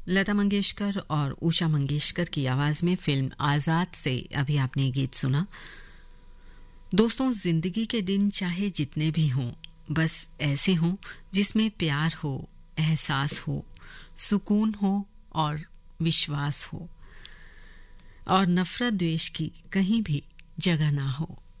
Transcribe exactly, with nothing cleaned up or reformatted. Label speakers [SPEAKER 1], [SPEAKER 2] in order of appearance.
[SPEAKER 1] लता मंगेशकर और उषा मंगेशकर की आवाज़ में फिल्म आज़ाद से अभी आपने गीत सुना। दोस्तों, जिंदगी के दिन चाहे जितने भी हों, बस ऐसे हों जिसमें प्यार हो, एहसास हो, सुकून हो और विश्वास हो, और नफरत द्वेष की कहीं भी जगह ना हो।